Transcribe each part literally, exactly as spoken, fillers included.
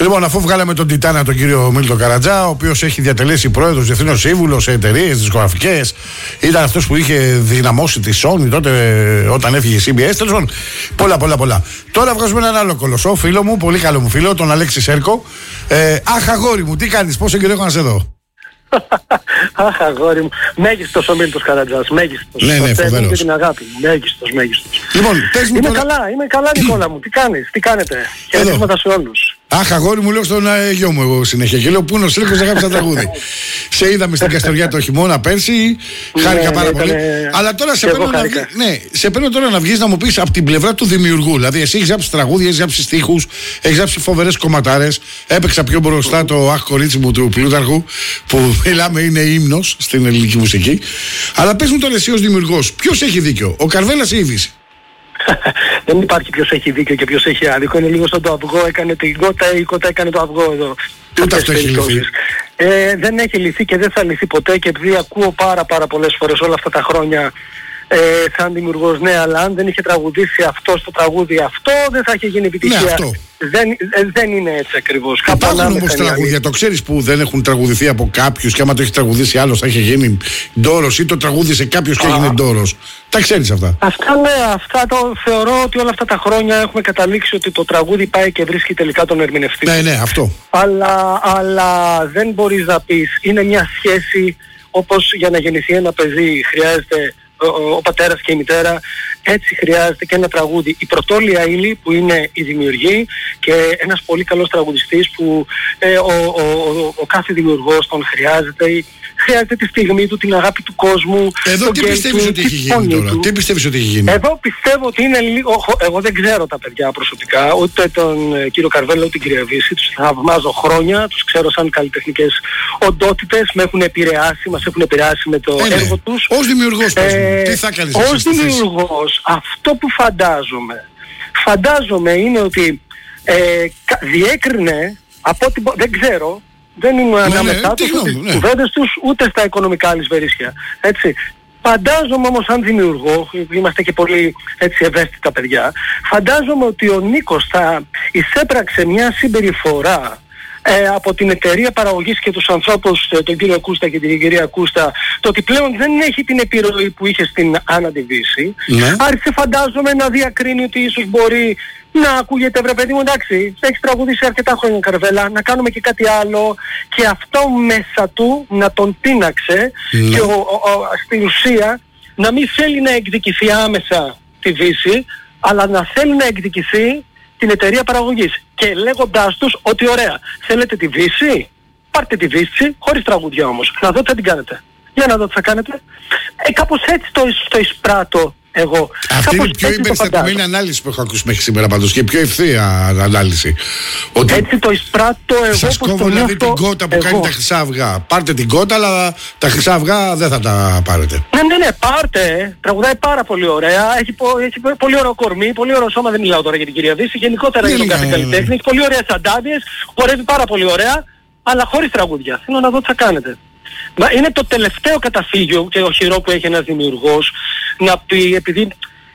Λοιπόν, αφού βγάλαμε τον Τιτάνα, τον κύριο Μίλτο Καρατζά, ο οποίος έχει διατελέσει πρόεδρος, διευθύνων σύμβουλος σε εταιρείες δισκογραφικές, ήταν αυτός που είχε δυναμώσει τη Sony τότε όταν έφυγε η σι μπι ες. Τέλος πάντων, πολλά, πολλά, πολλά. Τώρα βγάζουμε έναν άλλο κολοσσό, φίλο μου, πολύ καλό μου φίλο, τον Αλέξη Σέρκο. Ε, αχ, αγόρι μου, τι κάνεις, πόσο καιρό έχω να σε δω. Αχ, αγόρι μου. Μέγιστος ο Μίλτος Καρατζάς. Μέγιστος. Ναι, ναι, φοβερός. Και την αγάπη μου. Μέγιστος, μέγιστος. Λοιπόν, πες μου είμαι τώρα... καλά, είμαι καλά, Νικόλα μου. Τι κάνεις, τι κάνετε. Χαιρετίσματα σε όλους. Αχ, αγόρι μου, λέω στον ε, γιο μου εγώ συνέχεια. Και λέω πού είναι ο Σέρκος, αγάπη στα τραγούδι. Σε είδαμε στην Καστοριά το χειμώνα πέρσι. Χάρηκα ναι, πάρα ναι, πολύ. ναι, Αλλά τώρα σε παίρνω, να, ναι, σε παίρνω τώρα να βγεις να μου πεις από την πλευρά του δημιουργού. Δηλαδή, εσύ έχεις γράψει τραγούδια, έχεις γράψει στίχους, έχεις γράψει φοβερές κομματάρες. Έπαιξα πιο μπροστά το Αχ, κορίτσι μου του Πλούταρχου, που μιλάμε είναι ύμνος στην ελληνική μουσική. Αλλά πες μου τώρα εσύ ως δημιουργός, ποιος έχει δίκιο, ο Καρβέλας ή η Δύση? Δεν υπάρχει ποιος έχει δίκιο και ποιος έχει άδικο. Είναι λίγο σαν το αυγό έκανε την κότα ή η κότα έκανε το αυγό εδώ. Ούτε αυτό έχει λυθεί. Ε, δεν έχει λυθεί και δεν θα λυθεί ποτέ, και επειδή ακούω πάρα πάρα πολλές φορές όλα αυτά τα χρόνια ε, σαν δημιουργός, ναι, αλλά αν δεν είχε τραγουδήσει αυτό στο τραγούδι αυτό, δεν θα είχε γίνει επιτυχία. Ναι, αυτό. Δεν, ε, δεν είναι έτσι ακριβώς. Υπάρχουν όμως τραγούδια, το ξέρεις, που δεν έχουν τραγουδηθεί από κάποιους και άμα το έχει τραγουδήσει άλλος θα είχε γίνει ντόρος, ή το τραγούδισε κάποιος και έγινε ντόρος. Τα ξέρεις αυτά? Αυτά ναι, αυτά το θεωρώ ότι όλα αυτά τα χρόνια έχουμε καταλήξει ότι το τραγούδι πάει και βρίσκει τελικά τον ερμηνευτή. Ναι, ναι, αυτό. Αλλά, αλλά δεν μπορείς να πεις, είναι μια σχέση όπως για να γεννηθεί ένα παιδί χρειάζεται ο, ο πατέρας και η μητέρα, έτσι χρειάζεται και ένα τραγούδι. Η πρωτόλια ύλη που είναι η δημιουργή και ένας πολύ καλός τραγουδιστής που ε, ο, ο, ο, ο κάθε δημιουργός τον χρειάζεται. Χρειάζεται τη στιγμή του, την αγάπη του κόσμου. Εδώ τι πιστεύεις ότι έχει γίνει τώρα? Τι πιστεύεις ότι έχει γίνει? Εδώ πιστεύω ότι είναι λίγο... Εγώ δεν ξέρω τα παιδιά προσωπικά, ούτε τον ε, κύριο Καρβέλα ούτε την κυρία Δύση. Τους θαυμάζω χρόνια, τους ξέρω σαν καλλιτεχνικές οντότητες, με έχουν επηρεάσει, μας έχουν επηρεάσει με το ε, έργο ναι. τους. Ως δημιουργός, ε, τι θα κάνεις? Ως δημιουργός, αυτό που φαντάζομαι, φαντάζομαι είναι ότι ε, διέκρινε από ό,τι... Δεν ξέρω, δεν ήμουν ανάμεσά τους στις κουβέντες τους, ούτε στα οικονομικά λησβερίσια. Έτσι. Φαντάζομαι όμως σαν δημιουργό, είμαστε και πολύ έτσι ευαίσθητα παιδιά, φαντάζομαι ότι ο Νίκος θα εισέπραξε μια συμπεριφορά ε, από την εταιρεία παραγωγής και τους ανθρώπους, τον κύριο Κούστα και την κυρία Κούστα, το ότι πλέον δεν έχει την επιρροή που είχε στην Άννα τη Δύση. Ναι. Άρχισε φαντάζομαι να διακρίνει ότι ίσως μπορεί να ακούγεται, βρε παιδί μου, εντάξει, έχεις τραγουδήσει αρκετά χρόνια Καρβέλα, να κάνουμε και κάτι άλλο, και αυτό μέσα του να τον τίναξε ναι. και ο, ο, ο, στην ουσία να μην θέλει να εκδικηθεί άμεσα τη Δύση, αλλά να θέλει να εκδικηθεί την εταιρεία παραγωγής, και λέγοντάς τους ότι ωραία, θέλετε τη Δύση, πάρτε τη Δύση, χωρίς τραγουδιά όμως, να δω τι θα την κάνετε. Για να δω τι θα κάνετε. Ε, κάπως έτσι το, το εισπράττω εγώ. Αυτή είναι η πιο εμπεριστατωμένη ανάλυση που έχω ακούσει μέχρι σήμερα πάντως, και η πιο ευθεία ανάλυση. Ότι έτσι το εισπράττω εγώ. Σας κόβω δηλαδή την κότα που εγώ. Κάνει τα χρυσά αυγά. Πάρτε την κότα, αλλά τα χρυσά αυγά δεν θα τα πάρετε. Ναι, ναι, ναι, πάρτε. Τραγουδάει πάρα πολύ ωραία. Έχει, έχει πολύ ωραίο κορμί, πολύ ωραίο σώμα. Δεν μιλάω τώρα για την κυρία Δύση. Γενικότερα για τον κάθε καλλιτέχνη. Έχει πολύ ωραίες αντάδειες. Χορεύει πάρα πολύ ωραία, αλλά χωρίς τραγούδια. Θέλω να δω τι θα κάνετε. Μα είναι το τελευταίο καταφύγιο και οχυρό που έχει ένας δημιουργός να πει, επειδή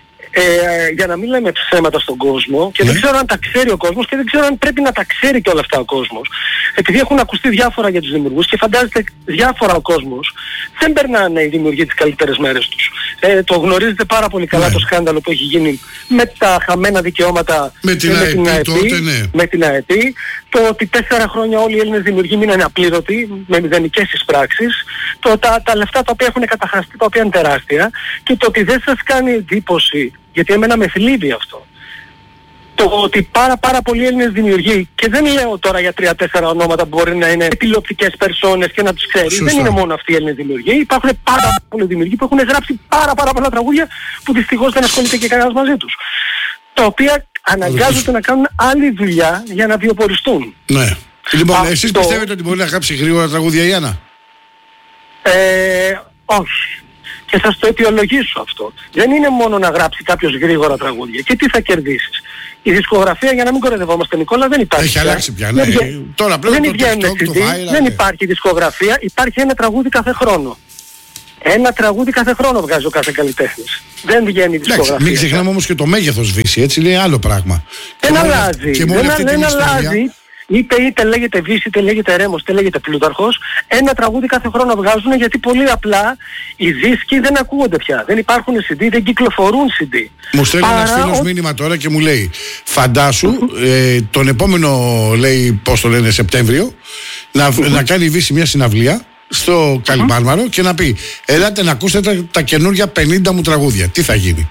ε, για να μην λέμε ψέματα στον κόσμο, και ναι. δεν ξέρω αν τα ξέρει ο κόσμος και δεν ξέρω αν πρέπει να τα ξέρει και όλα αυτά ο κόσμος, επειδή έχουν ακουστεί διάφορα για τους δημιουργούς και φαντάζεται διάφορα ο κόσμος, δεν περνάνε οι δημιουργοί τις καλύτερες μέρες τους. Ε, το γνωρίζετε πάρα πολύ καλά ναι. το σκάνδαλο που έχει γίνει με τα χαμένα δικαιώματα με την ΑΕΠ, ναι. με την ΑΕΠ, το ότι τέσσερα χρόνια όλοι οι Έλληνες δημιουργοί μείνανε απλήρωτοι με μηδενικές εισπράξεις, το τα, τα λεφτά τα οποία έχουν καταχραστεί, τα οποία είναι τεράστια, και το ότι δεν σας κάνει εντύπωση, γιατί εμένα με θλίβει αυτό, το ότι πάρα πάρα πολλοί Έλληνες δημιουργοί, και δεν λέω τώρα για τρία-τέσσερα ονόματα που μπορεί να είναι τηλεοπτικές περσόνες και να τους ξέρεις, δεν είναι μόνο αυτοί οι Έλληνες δημιουργοί, υπάρχουν πάρα πολλοί δημιουργοί που έχουν γράψει πάρα πάρα πολλά τραγούδια που δυστυχώς δεν ασχολείται και κανένας μαζί τους, τα οποία αναγκάζονται να κάνουν άλλη δουλειά για να βιοποριστούν. Ναι. Λοιπόν, αυτό... εσείς πιστεύετε ότι μπορεί να γράψει γρήγορα τραγούδια η Άννα? Ε, όχι. Και θα το αιτιολογήσω αυτό. Δεν είναι μόνο να γράψει κάποιος γρήγορα τραγούδια. Και τι θα κερδίσεις? Η δισκογραφία, για να μην κορεδευόμαστε Νικόλα, δεν υπάρχει. Έχει αλλάξει πια, ναι. Δεν, Τώρα πλέον δεν, το TikTok, το viral, δεν ναι. υπάρχει δισκογραφία, υπάρχει ένα τραγούδι κάθε χρόνο. Ένα τραγούδι κάθε χρόνο βγάζει ο κάθε καλλιτέχνης. Δεν βγαίνει η δισκογραφία. Μην ξεχνάμε όμως και το μέγεθος Δύση, έτσι είναι άλλο πράγμα. Δεν αλλάζει. Δεν, δεν αλλάζει. είτε είτε λέγεται Βύση, είτε λέγεται Ρέμος, είτε λέγεται Πλούταρχος, ένα τραγούδι κάθε χρόνο βγάζουν, γιατί πολύ απλά οι δίσκοι δεν ακούγονται πια. Δεν υπάρχουν σι ντι, δεν κυκλοφορούν σι ντι. Μου στέλνει ένας φίλος ο... μήνυμα τώρα και μου λέει, φαντάσου ε, τον επόμενο, λέει, πώς το λένε, Σεπτέμβριο, να, να κάνει η Βύση μια συναυλία στο Καλιμάρμαρο και να πει, ελάτε να ακούσετε τα, τα καινούργια πενήντα μου τραγούδια. Τι θα γίνει?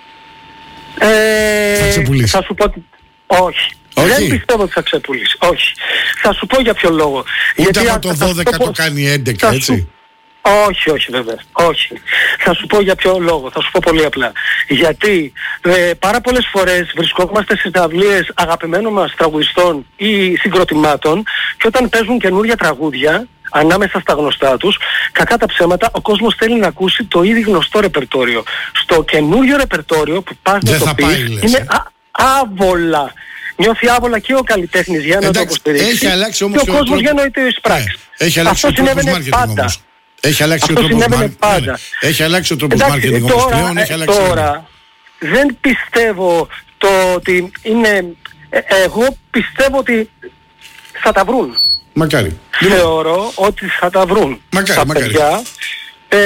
Ε, θα ξεπουλήσει? Θα σου πω ότι όχι. Όχι. Δεν πιστεύω ότι θα ξεπουλήσει. Όχι. Θα σου πω για ποιο λόγο. Ούτε γιατί από το δώδεκα το, το κάνει έντεκα, έτσι. Σου... Όχι, όχι βέβαια. Όχι. Θα σου πω για ποιο λόγο. Θα σου πω πολύ απλά. Γιατί ε, πάρα πολλές φορές βρισκόμαστε σε συναυλίες αγαπημένων μας τραγουδιστών ή συγκροτημάτων και όταν παίζουν καινούργια τραγούδια ανάμεσα στα γνωστά τους, κακά τα ψέματα, ο κόσμος θέλει να ακούσει το ήδη γνωστό ρεπερτόριο. Στο καινούριο ρεπερτόριο που πας να το πεις είναι α, άβολα. Νιώθει άβολα και ο καλλιτέχνης για να το υποστηρίξει και ο κόσμος για να το εισπράξει. Έχει αλλάξει ο τρόπος μάρκετινγκ όμως. Έχει αλλάξει ο τρόπος μάρκετινγκ. Έχει αλλάξει ο τρόπος μάρκετινγκ όμως πλέον. Έχει αλλάξει. Τώρα δεν πιστεύω το ότι είναι... Εγώ πιστεύω ότι θα τα βρουν. Μακάρι. Θεωρώ ότι θα τα βρουν μακάρι, τα μακάρι. παιδιά. Ε,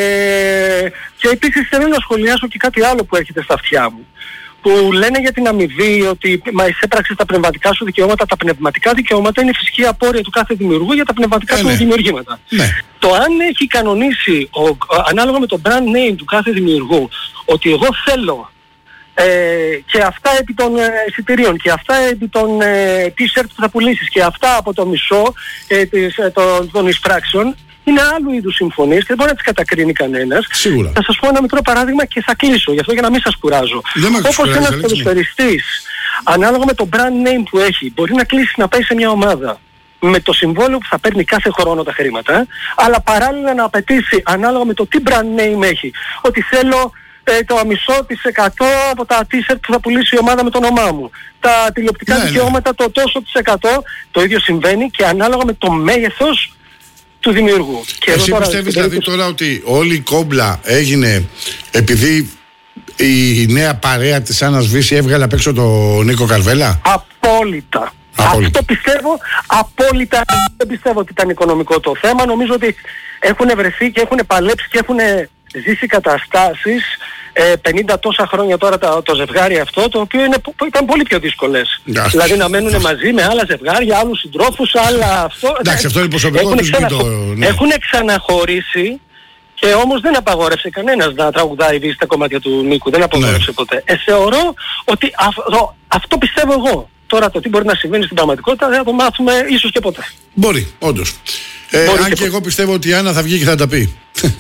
και επίσης θέλω να σχολιάσω και κάτι άλλο που έρχεται στα αυτιά μου. Που λένε για την αμοιβή ότι μα εισέπραξες τα πνευματικά σου δικαιώματα. Τα πνευματικά δικαιώματα είναι η φυσική απόρρια του κάθε δημιουργού για τα πνευματικά ε, του ναι. δημιουργήματα. Ναι. Το αν έχει κανονίσει ο, ανάλογα με το brand name του κάθε δημιουργού ότι εγώ θέλω ε, και αυτά επί των ε, εισιτηρίων και αυτά επί των ε, t-shirt που θα πουλήσεις και αυτά από το μισό ε, της, ε, των, των εισπράξεων, είναι άλλου είδους συμφωνίες και δεν μπορεί να τις κατακρίνει κανένας. Σίγουρα. Θα σας πω ένα μικρό παράδειγμα και θα κλείσω, γι' αυτό για να μην σας κουράζω. Όπως ένας ποδοσφαιριστής, ανάλογα με το brand name που έχει, μπορεί να κλείσει να πάει σε μια ομάδα με το συμβόλαιο που θα παίρνει κάθε χρόνο τα χρήματα, αλλά παράλληλα να απαιτήσει ανάλογα με το τι brand name έχει, ότι θέλω ε, το μισό της εκατό από τα t-shirt που θα πουλήσει η ομάδα με το όνομά μου. Τα τηλεοπτικά ναι, δικαιώματα ναι. το τόσο της εκατό, το ίδιο συμβαίνει και ανάλογα με το μέγεθος του δημιουργού. Και εσύ πιστεύεις δηλαδή περίπτωση... τώρα ότι όλη η κόμπλα έγινε επειδή η νέα παρέα της Άννας Βύση έβγαλε απ' έξω τον Νίκο Καρβέλα? Απόλυτα. Απόλυτα. Αυτό πιστεύω, απόλυτα δεν πιστεύω ότι ήταν οικονομικό το θέμα. Νομίζω ότι έχουν βρεθεί και έχουν παλέψει και έχουν ζήσει καταστάσεις ε, πενήντα τόσα χρόνια τώρα το, το ζευγάρι αυτό, το οποίο είναι, που ήταν πολύ πιο δύσκολες. Εντάξει. Δηλαδή να μένουν μαζί με άλλα ζευγάρια, άλλους συντρόφους, άλλα αυτό. Εντάξει, αυτό είναι προσωπικό τους ξαναχω... το... ναι. Έχουν ξαναχωρήσει και όμως δεν απαγόρευσε κανένας να τραγουδάει Βύση τα κομμάτια του Νίκου. Δεν απαγόρευσε ναι. ποτέ. Ε, θεωρώ ότι αυτό, αυτό πιστεύω εγώ. Τώρα το τι μπορεί να συμβαίνει στην πραγματικότητα δεν θα το μάθουμε ίσως και ποτέ. Μπορεί, όντως. Ε, μπορεί αν και, και εγώ πιστεύω ότι η Άννα θα βγει και θα τα πει.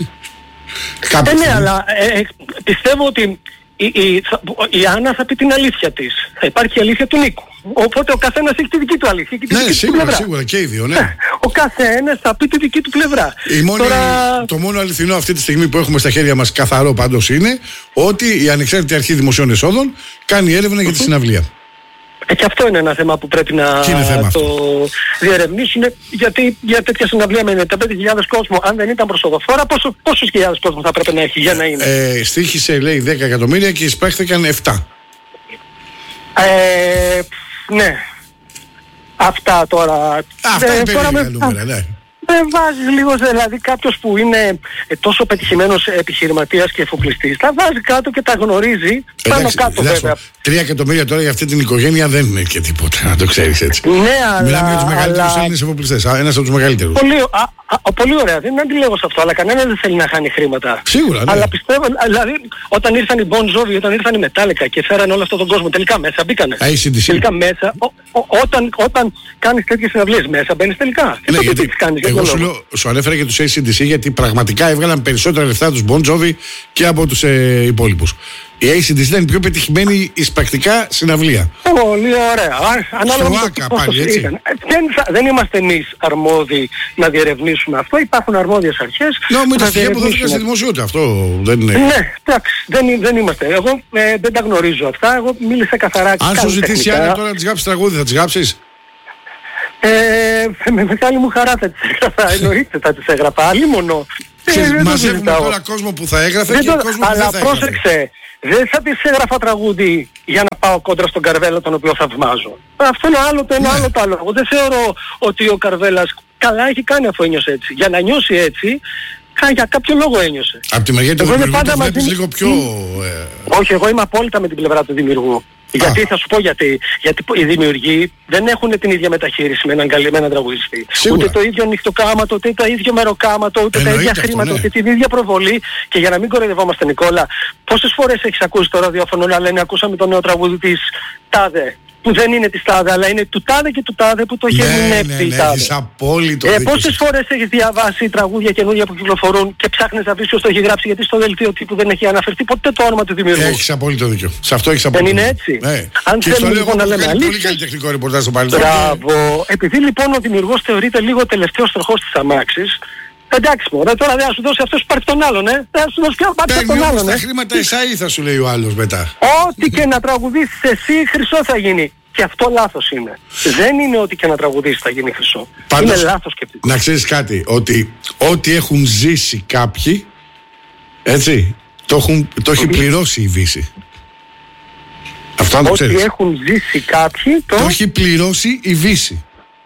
Ε, ναι, αλλά ε, πιστεύω ότι η, η, θα, η Άννα θα πει την αλήθεια της. Θα υπάρχει η αλήθεια του Νίκου. Οπότε ο καθένας έχει τη δική του αλήθεια και τη ναι, δική σίγουρα, του πλευρά. Σίγουρα, και οι δύο, ναι. Ο καθένας θα πει τη δική του πλευρά. Η μόνη, Τώρα... Το μόνο αληθινό αυτή τη στιγμή που έχουμε στα χέρια μας καθαρό πάντως είναι ότι η Ανεξάρτητη Αρχή Δημοσίων Εσόδων κάνει έρευνα για τη συναυλία. Ε, και αυτό είναι ένα θέμα που πρέπει να το διερευνήσουν, γιατί για τέτοια συναυλία με ενενήντα πέντε χιλιάδες κόσμο, αν δεν ήταν προσοδοφόρα, πόσο, πόσους χιλιάδες κόσμο θα πρέπει να έχει για να είναι? Ε, στοίχησε, λέει, δέκα εκατομμύρια και εισπράχθηκαν επτά. Ε, ναι. Αυτά τώρα... Αυτά είναι περίεργα με... νούμερα, ναι. Δεν βάζεις λίγο, δηλαδή κάποιος που είναι ε, τόσο πετυχημένος επιχειρηματίας και εφοπλιστής, τα βάζει κάτω και τα γνωρίζει πάνω εντάξει, κάτω εντάξει, βέβαια. Τρία εκατομμύρια τώρα για αυτή την οικογένεια δεν είναι και τίποτα, να το ξέρεις έτσι. Ναι, αλλά... Μιλάμε για τους μεγαλύτερους αλλά... Έλληνες εφοπλιστές, ένας από τους μεγαλύτερους. Πολύ, α, α, πολύ ωραία, δεν αντιλέγω σε αυτό, αλλά κανένας δεν θέλει να χάνει χρήματα. Σίγουρα, ναι. Αλλά πιστεύω, δηλαδή, όταν ήρθαν οι Bon Jovi, όταν ήρθαν οι Metallica και φέραν όλο αυτόν τον κόσμο, τελικά μέσα μπήκανε. έι σι ντι σι. Τελικά μέσα, ο, ο, όταν, όταν κάνεις τέτοιες συναυλίες μέσα, μπαίνεις τελικά. Ναι, και γιατί, κάνεις, εγώ σου, λέω, σου ανέφερα και τους έι σι ντι σι γιατί πραγματικά έβγαλαν περισσότερα λεφτά τους Bon Jovi και από τους ε, υπόλοιπους. Η έι σι ντι σι ήταν η πιο πετυχημένη εισπρακτικά συναυλία. Πολύ ωραία. Ανάλογα στο Άκα πάλι, έτσι. Δεν, δεν είμαστε εμείς αρμόδιοι να διερευνήσουμε αυτό. Υπάρχουν αρμόδιες αρχές. Ναι, με τα στοιχεία που δόθηκαν στη δημοσιότητα. Αυτό δεν είναι. Ναι, εντάξει, δεν, δεν είμαστε. Εγώ ε, δεν τα γνωρίζω αυτά. Εγώ μίλησα καθαρά. Αν σου ζητήσει η Άννα τώρα να της γράψεις τραγούδι, θα τις γράψεις? Ε, με μεγάλη μου χαρά θα τις έγραφα. Εννοείται θα τις έγραφα. Αλλήμονο. Μαζεύουμε τώρα κόσμο που θα έγραφε και κόσμο που δεν θα έγραφε. Αλλά πρόσεξε. δεν θα της έγραφα τραγούδι για να πάω κόντρα στον Καρβέλα, τον οποίο θαυμάζω. Αυτό είναι άλλο το ένα, ναι. άλλο το άλλο. Εγώ δεν θεωρώ ότι ο Καρβέλας καλά έχει κάνει αφού ένιωσε έτσι. Για να νιώσει έτσι, για κάποιο λόγο ένιωσε. Από τη μεριά του δημιουργού το βλέπεις λίγο πιο... Ε... Όχι, εγώ είμαι απόλυτα με την πλευρά του δημιουργού. Γιατί, θα σου πω γιατί. Γιατί οι δημιουργοί δεν έχουν την ίδια μεταχείριση με έναν καλή, με έναν τραγουδιστή. Σίγουρα. Ούτε το ίδιο νυχτοκάματο, ούτε το ίδιο μεροκάματο, ούτε εννοείται τα ίδια χρήματα, αυτό, ναι. ούτε την ίδια προβολή. Και για να μην κοροϊδευόμαστε, Νικόλα, πόσες φορές έχεις ακούσει το ραδιόφωνο να λένε ακούσαμε τον νέο τραγούδι της Τάδε, που δεν είναι της Τάδε, αλλά είναι του Τάδε και του Τάδε που το έχει ερμηνεύσει ναι, ναι, η ναι, Τάδε. έχεις απόλυτο Ε, δίκιο. πόσες φορές έχεις διαβάσει τραγούδια καινούργια που κυκλοφορούν και ψάχνεις να βρεις ποιος το έχει γράψει, γιατί στο δελτίο τύπου δεν έχει αναφερθεί ποτέ το όνομα του δημιουργού. Έχεις απόλυτο δίκιο. Σε αυτό έχεις απόλυτο δίκιο. δίκιο. Δεν είναι έτσι. Ναι. Αν και θέλουμε στο λοιπόν να λέμε αλήθεια. Πολύ αλήθεια. καλλιτεχνικό ρεπορτάζ στο παρελθόν. Μπράβο. Επειδή λοιπόν ο δημιουργός θεωρείται λίγο τελευταίος τροχός της αμάξης, εντάξει μωρέ, τώρα δεν θα σου δώσει αυτός που πάρει τον άλλον, ε. Δεν θα σου δώσει πια πάρει τον Παίρνει όμως άλλον, ε. τα χρήματα εσάι θα σου λέει ο άλλος μετά. Ό,τι και να τραγουδήσεις εσύ, χρυσό θα γίνει. Και αυτό λάθος είναι. Δεν είναι ότι και να τραγουδήσεις θα γίνει χρυσό. Πάντως, είναι λάθος σκεπτικό. Να ξέρεις κάτι, ότι ό,τι έχουν ζήσει κάποιοι, έτσι, το, έχουν, το έχει πληρώσει η Δύση. Αυτό να το ξέρεις. Ό,τι έχουν ζήσει κάποιοι, το... Το έχει πληρώσει η Δύση.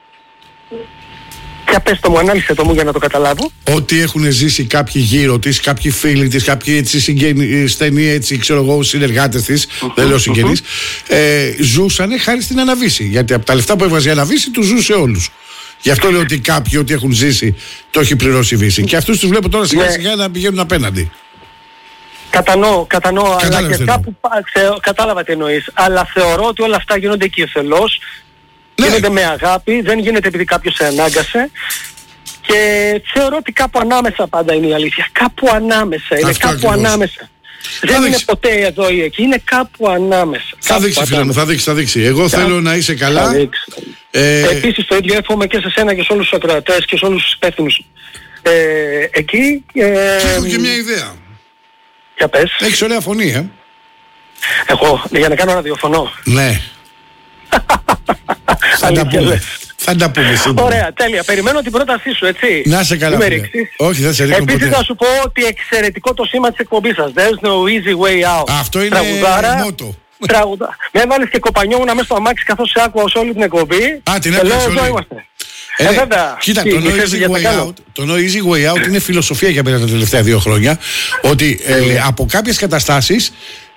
Για πες το μου, ανάλυσε το μου για να το καταλάβω. Ό,τι έχουν ζήσει κάποιοι γύρω της, κάποιοι φίλοι της, κάποιοι έτσι συγγενεί, στενοί έτσι, ξέρω εγώ, συνεργάτες της, mm-hmm, δεν λέω συγγενείς, mm-hmm. ε, ζούσανε χάρη στην Αναβύση. Γιατί από τα λεφτά που έβαζε η Αναβύση τους ζούσε όλους. Γι' αυτό λέω ότι κάποιοι, ό,τι έχουν ζήσει, το έχει πληρώσει η Δύση. Και αυτούς τους βλέπω τώρα σιγά σιγά να πηγαίνουν απέναντι. Κατανοώ, κατανοώ, αλλά Κατάλαβες και κάπου ξε, κατάλαβα τι εννοείς. Αλλά θεωρώ ότι όλα αυτά γίνονται οικειοθελώς, ναι. γίνονται με αγάπη, δεν γίνεται επειδή κάποιος σε ανάγκασε. Και θεωρώ ότι κάπου ανάμεσα πάντα είναι η αλήθεια. Κάπου ανάμεσα, είναι Αυτό κάπου ακριβώς. ανάμεσα. Θα δεν δείξει. είναι ποτέ εδώ ή εκεί, είναι κάπου ανάμεσα. Θα κάπου δείξει φίλε μου, ανάμεσα. θα δείξει, θα δείξει. Εγώ Θα- θέλω να είσαι καλά. Θα δείξει. Ε, Επίσης το ίδιο εύχομαι και σε σένα και σε όλους τους ακροατές και σε όλους τους υπεύθυνους ε, εκεί. Ε, και έχω και μια ιδέα. Για πες. Έχεις ωραία φωνή, ε. Εγώ, για να κάνω ραδιοφωνό. Ναι. Θα τα Αλήθεια, πούμε. λες. Θα τα πούμε σύντομα. Ωραία, τέλεια. Περιμένω την πρότασή σου, έτσι. Να σε καλά, Μην με φίλε. ρίξεις. Όχι, δεν σε ρίχνω Επίσης ποτέ. θα σου πω ότι εξαιρετικό το σήμα της εκπομπής σας. There's no easy way out. Αυτό είναι Τραγουδάρα, μότο. Τραγουδά. Με έβαλες και κοπανιόμουν μέσα στο αμάξι καθώς σε άκουα σε όλη την εκπομπή. Α, την και άκουσες λέω, εδώ όλη. είμαστε. Ε, Ε, βέβαια. Κοίτα, Τι, το no, ξέρεις γιατί easy τα way κάνω. out, το no easy way out είναι φιλοσοφία για μένα τα τελευταία δύο χρόνια. Ότι ε, από κάποιες καταστάσεις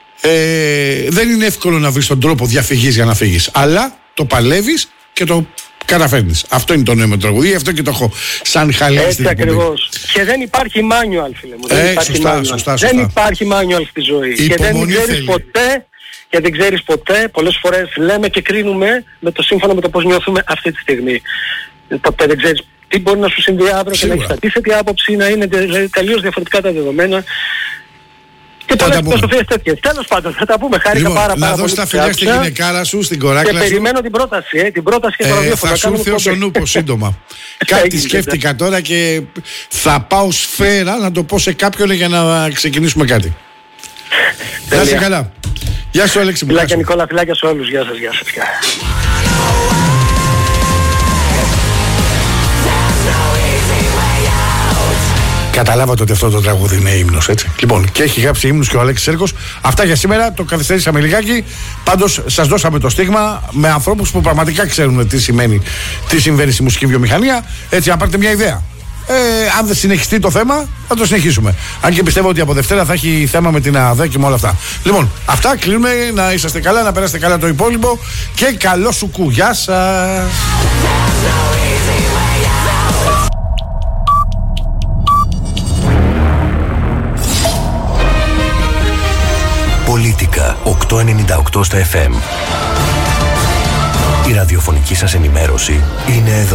ε, δεν είναι εύκολο να βρεις τον τρόπο διαφυγής για να φύγεις. Αλλά το παλεύεις και το καταφέρνεις. Αυτό είναι το νόημα του τραγουδί, αυτό και το έχω σαν χαλί στην Έτσι εκπομπή. ακριβώς. Και δεν υπάρχει manual, φίλε μου. Δεν Ε, υπάρχει σωστά, manual. σωστά, σωστά. Δεν υπάρχει manual στη ζωή. Η και δεν υπομονή ξέρεις θέλει. ποτέ, και δεν ξέρεις ποτέ, πολλές φορές λέμε και κρίνουμε με το σύμφωνο με το πώς νιώθουμε αυτή τη στιγμή. Ποτέ δεν ξέρεις τι μπορεί να σου συμβεί αύριο και να Σίγουρα. έχεις αντίθετη άποψη, να είναι δηλαδή, τελείως διαφορετικά τα δεδομένα. Και Θα πολλές τα πούμε. φιλοσοφίες τέτοιες. Τέλος πάντων, θα τα πούμε. Χάρηκα Λοιπόν, πάρα, πάρα να πολύ. δώσεις τα που φιλιά στη άκουσα. γυναικάρα σου, στην Και κοράκλα σου. περιμένω την πρόταση, ε, την πρόταση και το Ε, ραδιόφωνο. θα σου έρθει ο Σονούπος σύντομα. Κάτι Έγινε, σκέφτηκα τώρα και θα πάω σφαίρα να το πω σε κάποιον για να ξεκινήσουμε κάτι. Να είσαι καλά. Γεια σου, Αλέξη μου. Γεια Φιλάκια σου. Νικόλα, φιλάκια σε όλους. Γεια σας, γεια σας. Γεια. Καταλάβατε ότι αυτό το τραγούδι είναι ύμνος, έτσι. Λοιπόν, και έχει γράψει ύμνους και ο Αλέξης Σέρκος. Αυτά για σήμερα, το καθυστερήσαμε λιγάκι. Πάντως, σας δώσαμε το στίγμα με ανθρώπους που πραγματικά ξέρουν τι σημαίνει, τι συμβαίνει στη μουσική βιομηχανία. Έτσι, να πάρετε μια ιδέα. Ε, αν δεν συνεχιστεί το θέμα, θα το συνεχίσουμε. Αν και πιστεύω ότι από Δευτέρα θα έχει θέμα με την ΑΔΕ και με όλα αυτά. Λοιπόν, αυτά κλείνουμε. Να είσαστε καλά, να περάσετε καλά το υπόλοιπο και καλό σου κου. Γεια σας. Πολίτικα οκτακόσια ενενήντα οκτώ στα εφ εμ. Η ραδιοφωνική σας ενημέρωση είναι εδώ.